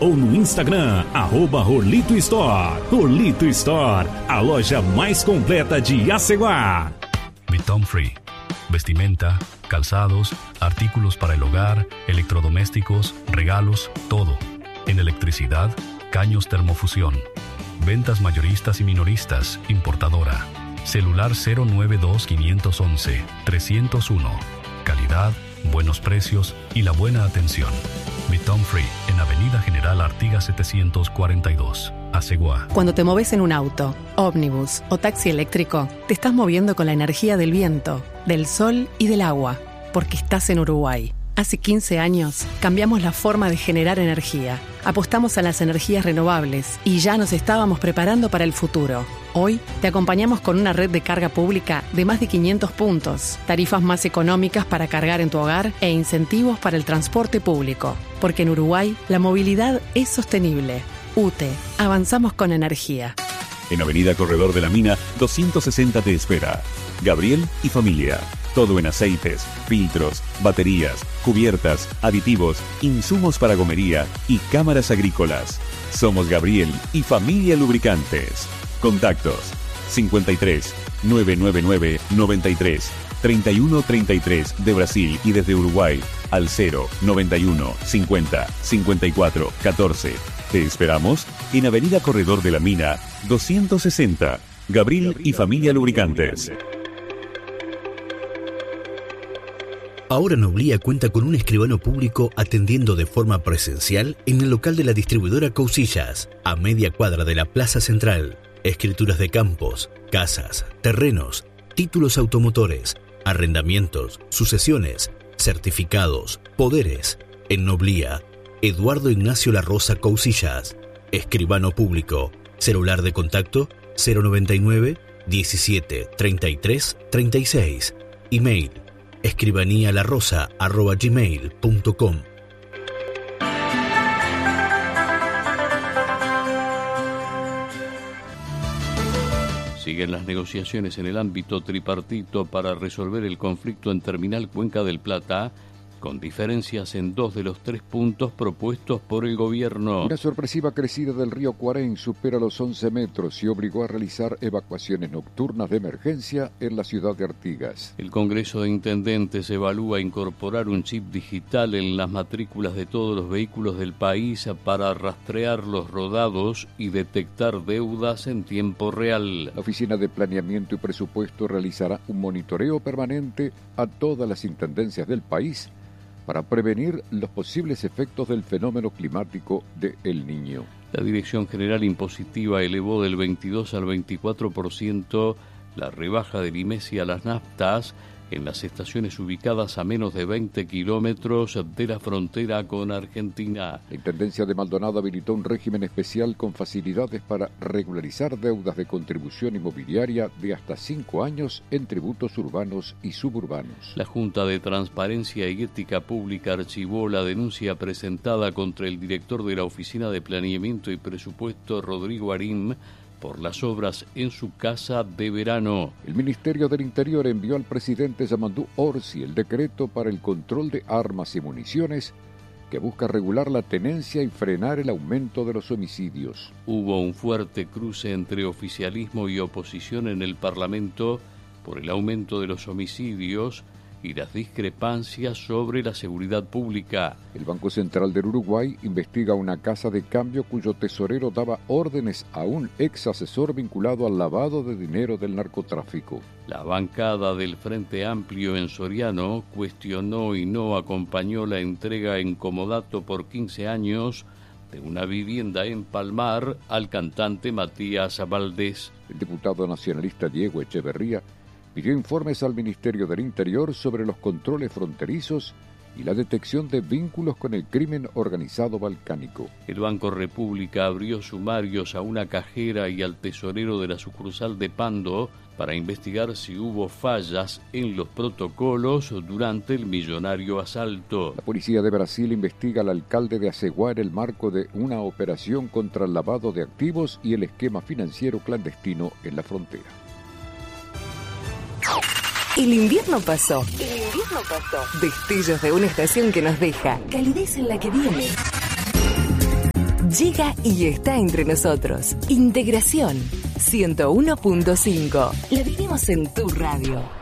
ou no Instagram, @Rolito Store. Rolito Store, a loja mais completa de Aceguá. Bitom Free. Vestimenta, calzados, artículos para el hogar, electrodomésticos, regalos, todo. En electricidad, caños termofusión. Ventas mayoristas y minoristas, importadora. Celular 092-511-301. Calidad, buenos precios y la buena atención. Bitom Free, en Avenida General Artigas 742, Aceguá. Cuando te moves en un auto, ómnibus o taxi eléctrico, te estás moviendo con la energía del viento, del sol y del agua, porque estás en Uruguay. Hace 15 años cambiamos la forma de generar energía. Apostamos a las energías renovables y ya nos estábamos preparando para el futuro. Hoy te acompañamos con una red de carga pública de más de 500 puntos, tarifas más económicas para cargar en tu hogar e incentivos para el transporte público. Porque en Uruguay la movilidad es sostenible. UTE, avanzamos con energía. En Avenida Corredor de la Mina, 260 te espera. Gabriel y familia. Todo en aceites, filtros, baterías, cubiertas, aditivos, insumos para gomería y cámaras agrícolas. Somos Gabriel y familia Lubricantes. Contactos 53 999 93 31 33 de Brasil y desde Uruguay al 0 91 50 54 14. Te esperamos en Avenida Corredor de la Mina 260. Gabriel y familia Lubricantes. Ahora Noblía cuenta con un escribano público atendiendo de forma presencial en el local de la distribuidora Cousillas, a media cuadra de la Plaza Central. Escrituras de campos, casas, terrenos, títulos automotores, arrendamientos, sucesiones, certificados, poderes. En Noblía, Eduardo Ignacio La Rosa Cousillas, escribano público. Celular de contacto 099 17 33 36. Email escribanialarosa@gmail.com. Siguen las negociaciones en el ámbito tripartito para resolver el conflicto en Terminal Cuenca del Plata, con diferencias en 2 de los 3 puntos propuestos por el gobierno. Una sorpresiva crecida del río Cuarén supera los 11 metros y obligó a realizar evacuaciones nocturnas de emergencia en la ciudad de Artigas. El Congreso de Intendentes evalúa incorporar un chip digital en las matrículas de todos los vehículos del país para rastrear los rodados y detectar deudas en tiempo real. La Oficina de Planeamiento y Presupuesto realizará un monitoreo permanente a todas las intendencias del país para prevenir los posibles efectos del fenómeno climático de El Niño. La Dirección General Impositiva elevó del 22 al 24% la rebaja del IMESI a las naftas en las estaciones ubicadas a menos de 20 kilómetros de la frontera con Argentina. La Intendencia de Maldonado habilitó un régimen especial con facilidades para regularizar deudas de contribución inmobiliaria de hasta 5 años en tributos urbanos y suburbanos. La Junta de Transparencia y Ética Pública archivó la denuncia presentada contra el director de la Oficina de Planeamiento y Presupuesto, Rodrigo Arim, por las obras en su casa de verano. El Ministerio del Interior envió al presidente Yamandú Orsi el decreto para el control de armas y municiones que busca regular la tenencia y frenar el aumento de los homicidios. Hubo un fuerte cruce entre oficialismo y oposición en el Parlamento por el aumento de los homicidios y las discrepancias sobre la seguridad pública. El Banco Central del Uruguay investiga una casa de cambio cuyo tesorero daba órdenes a un ex asesor vinculado al lavado de dinero del narcotráfico. La bancada del Frente Amplio en Soriano cuestionó y no acompañó la entrega en comodato por 15 años de una vivienda en Palmar al cantante Matías Valdés. El diputado nacionalista Diego Echeverría pidió informes al Ministerio del Interior sobre los controles fronterizos y la detección de vínculos con el crimen organizado balcánico. El Banco República abrió sumarios a una cajera y al tesorero de la sucursal de Pando para investigar si hubo fallas en los protocolos durante el millonario asalto. La policía de Brasil investiga al alcalde de Aceguá en el marco de una operación contra el lavado de activos y el esquema financiero clandestino en la frontera. El invierno pasó. Destellos de una estación que nos deja calidez en la que viene. Llega y está entre nosotros. Integración 101.5. La vivimos en tu radio.